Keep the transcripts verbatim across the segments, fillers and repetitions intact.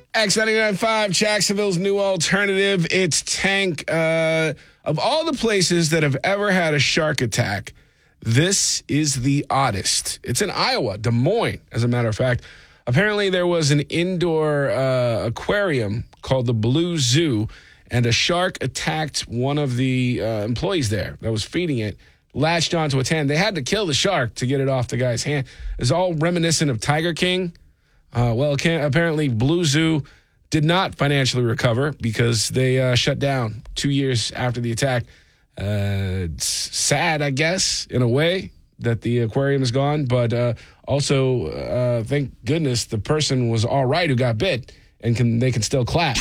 X ninety-nine point five, Jacksonville's new alternative. It's Tank. Uh, of all the places that have ever had a shark attack, this is the oddest. It's in Iowa, Des Moines, as a matter of fact. Apparently, there was an indoor uh, aquarium called the Blue Zoo, and a shark attacked one of the uh, employees there that was feeding it, latched onto its hand. They had to kill the shark to get it off the guy's hand. It's all reminiscent of Tiger King. Uh, well, can, apparently Blue Zoo did not financially recover because they uh, shut down two years after the attack. Uh, it's sad, I guess, in a way, that the aquarium is gone. But uh, also, uh, thank goodness the person was all right who got bit, and can they can still clap.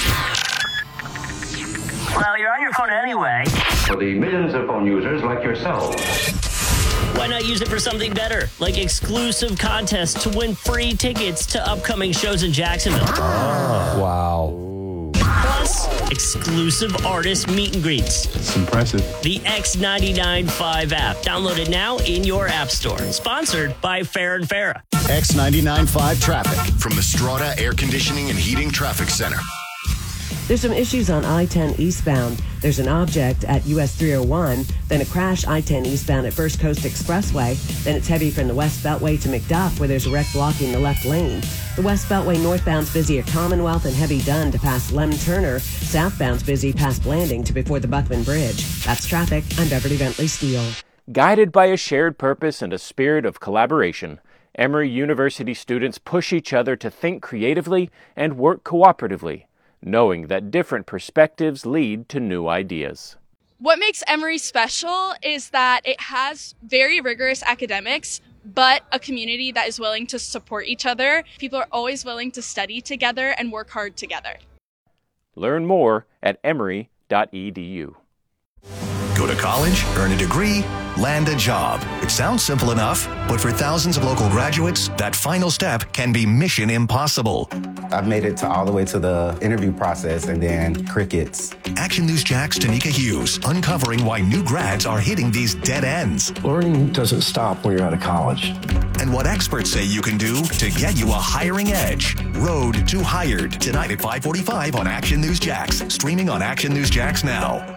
Well, you're on your phone anyway. For the millions of phone users like yourselves. Why not use it for something better, like exclusive contests to win free tickets to upcoming shows in Jacksonville? Oh. Wow. Plus, exclusive artist meet and greets. It's impressive. The X ninety-nine point five app. Download it now in your app store. Sponsored by Fair and Farah. X ninety-nine point five traffic from the Strata Air Conditioning and Heating Traffic Center. There's some issues on I ten eastbound. There's an object at U S three oh one, then a crash I ten eastbound at First Coast Expressway. Then it's heavy from the West Beltway to McDuff, where there's a wreck blocking the left lane. The West Beltway northbound's busy at Commonwealth and heavy done to past Lem Turner. Southbound's busy past Blanding to before the Buckman Bridge. That's traffic. I'm Beverly Bentley Steele. Guided by a shared purpose and a spirit of collaboration, Emory University students push each other to think creatively and work cooperatively, knowing that different perspectives lead to new ideas. What makes Emory special is that it has very rigorous academics, but a community that is willing to support each other. People are always willing to study together and work hard together. Learn more at emory dot e d u. Go to college, earn a degree, land a job. It sounds simple enough, but for thousands of local graduates, that final step can be mission impossible. I've made it to all the way to the interview process and then crickets. Action News Jack's Tanika Hughes, uncovering why new grads are hitting these dead ends. Learning doesn't stop when you're out of college. And what experts say you can do to get you a hiring edge. Road to Hired, tonight at five forty-five on Action News Jax, streaming on Action News Jax now.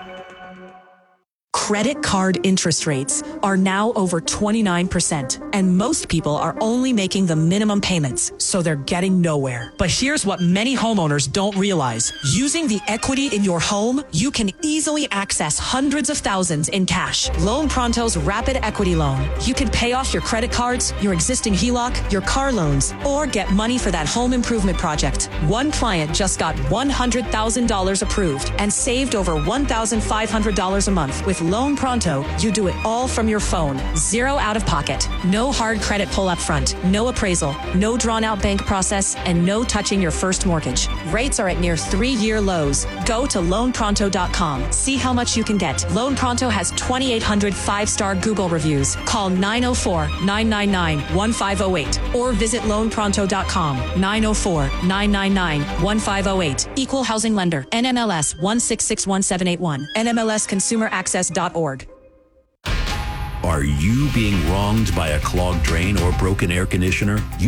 Credit card interest rates are now over twenty-nine percent, and most people are only making the minimum payments, so they're getting nowhere. But here's what many homeowners don't realize. Using the equity in your home, you can easily access hundreds of thousands in cash. Loan Pronto's Rapid Equity Loan. You can pay off your credit cards, your existing H E L O C, your car loans, or get money for that home improvement project. One client just got one hundred thousand dollars approved and saved over one thousand five hundred dollars a month. With Loan Pronto, you do it all from your phone. Zero out of pocket. No hard credit pull up front. No appraisal. No drawn out bank process. And no touching your first mortgage. Rates are at near three-year lows. Go to loan pronto dot com. See how much you can get. Loan Pronto has twenty-eight hundred five-star Google reviews. Call nine oh four, nine nine nine, one five oh eight or visit loan pronto dot com. nine oh four, nine nine nine, one five oh eight. Equal housing lender. N M L S one six six one seven eight one. N M L S consumer access dot org. Are you being wronged by a clogged drain or broken air conditioner? You